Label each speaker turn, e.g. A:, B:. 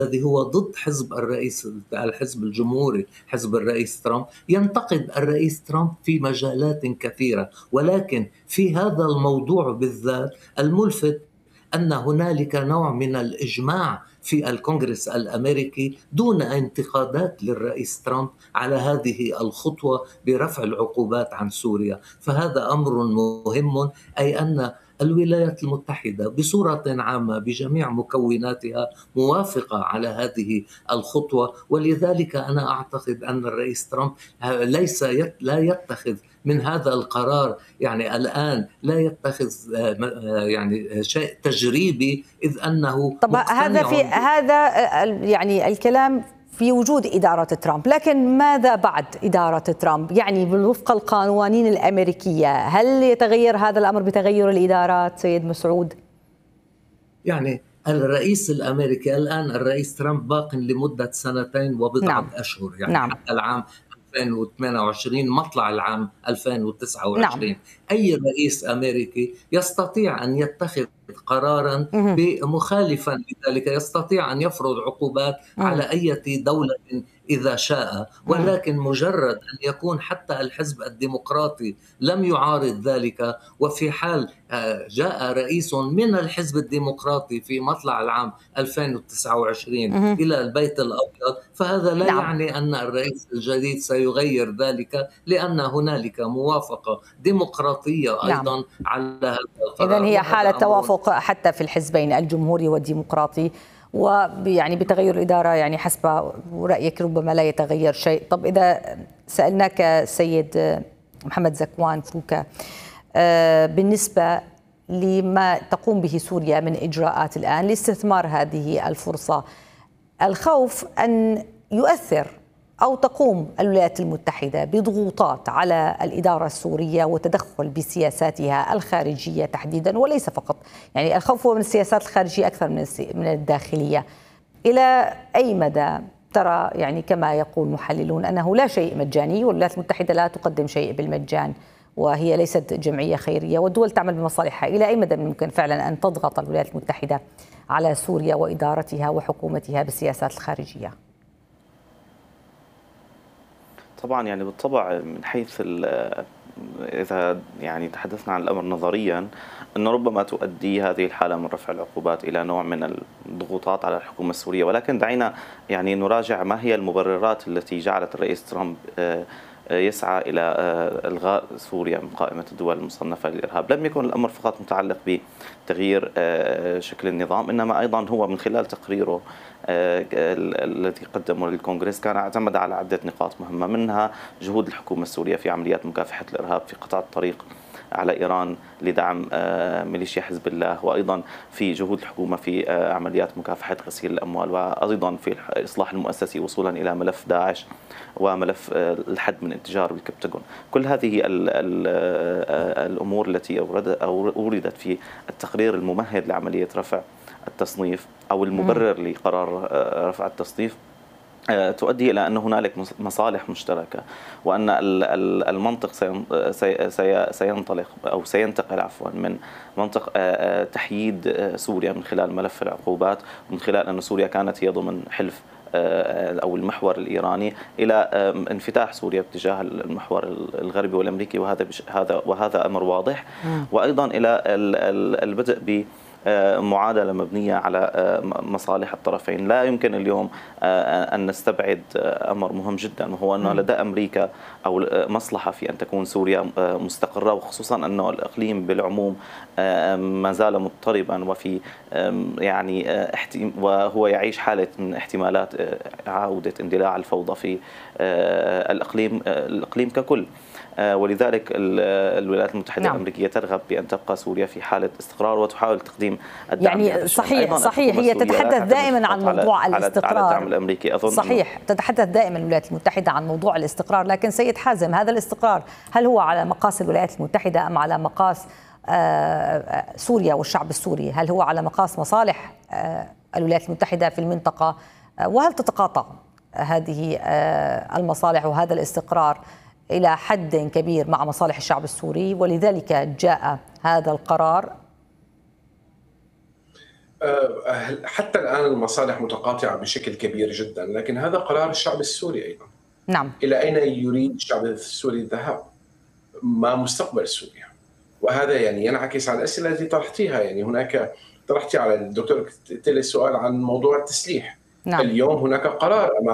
A: الذي هو ضد الحزب الجمهوري، حزب الرئيس ترامب، ينتقد الرئيس ترامب في مجالات كثيرة، ولكن في هذا الموضوع بالذات الملفت أن هنالك نوع من الإجماع في الكونغرس الأمريكي دون انتقادات للرئيس ترامب على هذه الخطوة برفع العقوبات عن سوريا. فهذا أمر مهم، أي أن الولايات المتحدة بصورة عامة بجميع مكوناتها موافقة على هذه الخطوة، ولذلك أنا أعتقد أن الرئيس ترامب لا يتخذ من هذا القرار، يعني الآن لا يتخذ يعني شيء تجريبي، إذ أنه
B: طب هذا يعني الكلام في وجود إدارة ترامب، لكن ماذا بعد إدارة ترامب؟ يعني وفق القوانين الأمريكية هل يتغير هذا الأمر بتغير الإدارات سيد مسعود؟
A: يعني الرئيس الأمريكي الآن، الرئيس ترامب باق لمدة 2 وبضعة أشهر، يعني حتى العام 2028 مطلع العام 2029. أي رئيس أمريكي يستطيع أن يتخذ قرارا مخالفا لذلك، يستطيع أن يفرض عقوبات على أي دولة إذا شاء، ولكن مجرد أن يكون حتى الحزب الديمقراطي لم يعارض ذلك، وفي حال جاء رئيس من الحزب الديمقراطي في مطلع العام 2029 إلى البيت الأبيض، فهذا لا يعني أن الرئيس الجديد سيغير ذلك، لأن هنالك موافقة ديمقراطية أيضا على هذا القرار.
B: إذن هي حالة توافق حتى في الحزبين الجمهوري والديمقراطي، ويعني بتغير الإدارة يعني حسب رأيك ربما لا يتغير شيء. طب إذا سألناك سيد محمد زكوان فوكا بالنسبة لما تقوم به سوريا من إجراءات الآن لاستثمار هذه الفرصة، الخوف أن يؤثر أو تقوم الولايات المتحدة بضغوطات على الإدارة السورية وتدخل بسياساتها الخارجية تحديدا، وليس فقط، يعني الخوف هو من السياسات الخارجية أكثر من الداخلية. إلى أي مدى ترى، يعني كما يقول محللون أنه لا شيء مجاني، والولايات المتحدة لا تقدم شيء بالمجان وهي ليست جمعية خيرية والدول تعمل بمصالحها، إلى أي مدى ممكن فعلا أن تضغط الولايات المتحدة على سوريا وإدارتها وحكومتها بالسياسات الخارجية؟
C: طبعا يعني بالطبع من حيث إذا يعني تحدثنا عن الأمر نظريا، أنه ربما تؤدي هذه الحالة من رفع العقوبات إلى نوع من الضغوطات على الحكومة السورية، ولكن دعينا يعني نراجع ما هي المبررات التي جعلت الرئيس ترامب يسعى إلى إلغاء سوريا من قائمة الدول المصنفة للإرهاب. لم يكن الأمر فقط متعلق بتغيير شكل النظام، إنما أيضا هو من خلال تقريره الذي قدمه للكونغرس كان اعتمد على عدة نقاط مهمة، منها جهود الحكومة السورية في عمليات مكافحة الإرهاب، في قطع الطريق على إيران لدعم ميليشيا حزب الله، وأيضا في جهود الحكومة في عمليات مكافحة غسيل الأموال، وأيضا في الإصلاح المؤسسي وصولا إلى ملف داعش وملف الحد من التجار بالكبتاغون. كل هذه الأمور التي أوردت في التقرير الممهد لعملية رفع التصنيف أو المبرر لقرار رفع التصنيف تؤدي إلى أن هنالك مصالح مشتركة، وأن المنطق سينطلق أو سينتقل من منطق تحييد سوريا من خلال ملف العقوبات، ومن خلال أن سوريا كانت هي ضمن حلف أو المحور الإيراني، إلى انفتاح سوريا باتجاه المحور الغربي والأمريكي، وهذا أمر واضح، وأيضا إلى البدء ب معادلة مبنية على مصالح الطرفين. لا يمكن اليوم أن نستبعد أمر مهم جدا، وهو أن لدى أمريكا أو مصلحة في أن تكون سوريا مستقرة، وخصوصا أنه الإقليم بالعموم ما زال مضطربا، وفي يعني وهو يعيش حالة من احتمالات عودة اندلاع الفوضى في الإقليم ككل. ولذلك الولايات المتحدة الأمريكية ترغب بأن تبقى سوريا في حالة استقرار وتحاول تقديم الدعم.
B: يعني صحيح هي تتحدث دائما عن موضوع الاستقرار، على
C: الدعم الأمريكي أظن.
B: صحيح تتحدث دائما الولايات المتحدة عن موضوع الاستقرار، لكن سيد حازم، هذا الاستقرار هل هو على مقاس الولايات المتحدة أم على مقاس سوريا والشعب السوري؟ هل هو على مقاس مصالح الولايات المتحدة في المنطقة؟ وهل تتقاطع هذه المصالح وهذا الاستقرار إلى حد كبير مع مصالح الشعب السوري، ولذلك جاء هذا القرار؟
D: حتى الآن المصالح متقاطعة بشكل كبير جدا، لكن هذا قرار الشعب السوري أيضا.
B: نعم.
D: إلى أين يريد الشعب السوري الذهاب؟ ما مستقبل سوريا؟ وهذا يعني ينعكس على الأسئلة التي طرحتيها. يعني هناك طرحتي على الدكتور تيلي سؤال عن موضوع التسليح.
B: نعم.
D: اليوم هناك قرار أمام